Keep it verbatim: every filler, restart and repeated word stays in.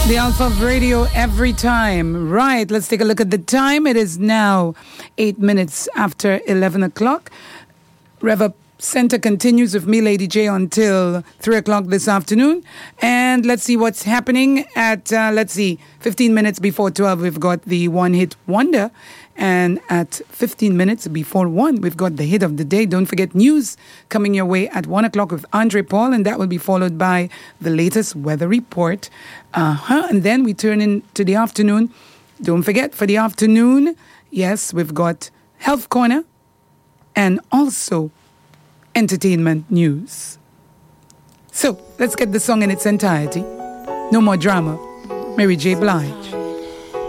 The Alpha of Radio every time. Right, let's take a look at the time. It is now eight minutes after eleven o'clock. Rev Up Center continues with me, Lady J, until three o'clock this afternoon. And let's see what's happening at, uh, let's see, fifteen minutes before twelve, we've got the One Hit Wonder. And at fifteen minutes before one, we've got the hit of the day. Don't forget news coming your way at one o'clock with Andre Paul, and that will be followed by the latest weather report. Uh-huh. And then we turn into the afternoon. Don't forget, for the afternoon, yes, we've got Health Corner and also entertainment news. So let's get the song in its entirety. No more drama. Mary J. Blige.